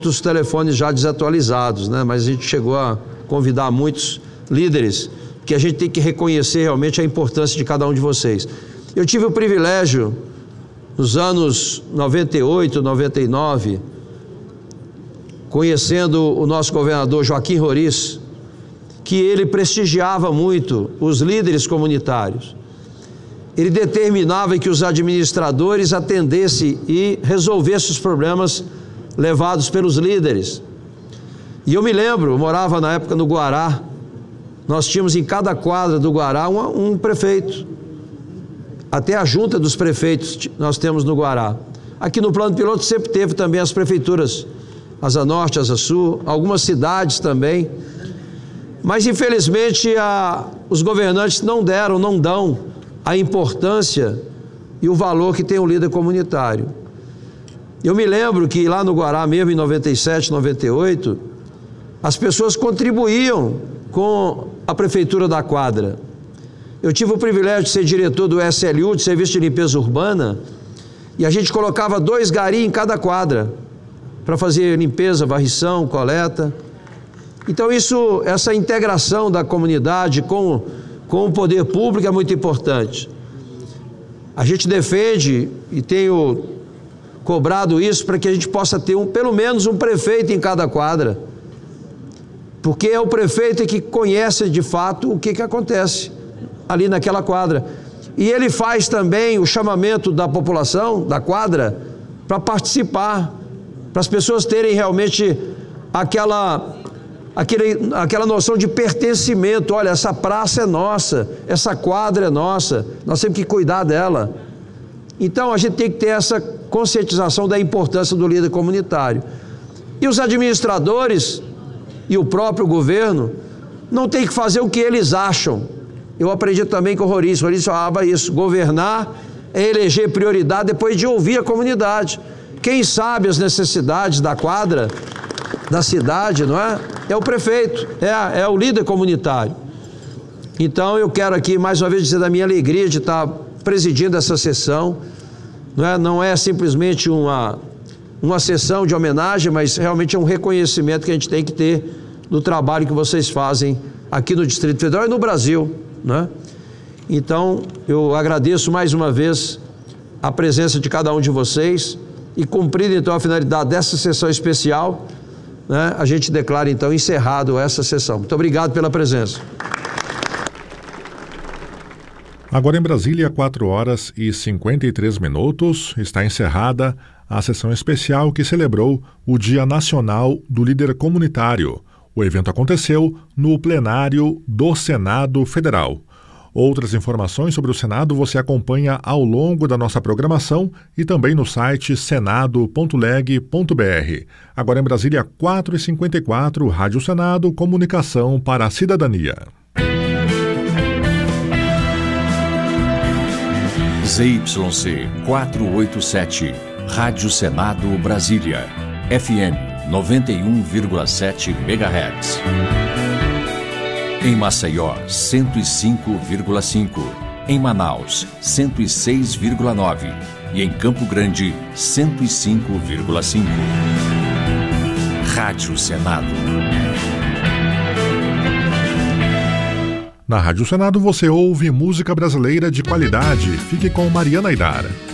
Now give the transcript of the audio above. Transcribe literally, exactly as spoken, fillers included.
os telefones já desatualizados, né? Mas a gente chegou a convidar muitos líderes, que a gente tem que reconhecer realmente a importância de cada um de vocês. Eu tive o privilégio, nos anos noventa e oito, noventa e nove, conhecendo o nosso governador Joaquim Roriz, que ele prestigiava muito os líderes comunitários. Ele determinava que os administradores atendessem e resolvessem os problemas levados pelos líderes. E eu me lembro, eu morava na época no Guará, nós tínhamos em cada quadra do Guará um, um prefeito. Até a junta dos prefeitos nós temos no Guará. Aqui no plano piloto sempre teve também as prefeituras, Asa Norte, Asa Sul, algumas cidades também. Mas infelizmente a, os governantes não deram, não dão a importância e o valor que tem o líder comunitário. Eu me lembro que lá no Guará mesmo, em noventa e sete, noventa e oito, as pessoas contribuíam com a prefeitura da quadra. Eu tive o privilégio de ser diretor do S L U, de Serviço de Limpeza Urbana, e a gente colocava dois garis em cada quadra para fazer limpeza, varrição, coleta. Então isso, essa integração da comunidade com, com o poder público é muito importante. A gente defende e tenho cobrado isso para que a gente possa ter um, pelo menos um prefeito em cada quadra, porque é o prefeito que conhece de fato o que, que acontece ali naquela quadra. E ele faz também o chamamento da população da quadra para participar, para as pessoas terem realmente aquela, aquele, aquela noção de pertencimento. Olha, essa praça é nossa, essa quadra é nossa, nós temos que cuidar dela. Então a gente tem que ter essa conscientização da importância do líder comunitário. E os administradores e o próprio governo não tem que fazer o que eles acham. Eu aprendi também com o Roriz, o Roriz falava isso: governar é eleger prioridade depois de ouvir a comunidade. Quem sabe as necessidades da quadra, da cidade, não é? É o prefeito, é, é o líder comunitário. Então eu quero aqui mais uma vez dizer da minha alegria de estar presidindo essa sessão. Não é, não é simplesmente uma, uma sessão de homenagem, mas realmente é um reconhecimento que a gente tem que ter do trabalho que vocês fazem aqui no Distrito Federal e no Brasil, né? Então eu agradeço mais uma vez a presença de cada um de vocês e, cumprindo então a finalidade dessa sessão especial, né, a gente declara então encerrado essa sessão. Muito obrigado pela presença. Agora em Brasília, quatro horas e cinquenta e três minutos, está encerrada a sessão especial que celebrou o Dia Nacional do Líder Comunitário. O evento aconteceu no plenário do Senado Federal. Outras informações sobre o Senado você acompanha ao longo da nossa programação e também no site senado ponto leg ponto br. Agora em Brasília, quatro e cinquenta e quatro, Rádio Senado, comunicação para a cidadania. Z Y C quatrocentos e oitenta e sete, Rádio Senado Brasília, F M noventa e um vírgula sete megahertz. Em Maceió, cento e cinco vírgula cinco. Em Manaus, cento e seis vírgula nove. E em Campo Grande, cento e cinco vírgula cinco. Rádio Senado. Na Rádio Senado você ouve música brasileira de qualidade. Fique com Mariana Aidar.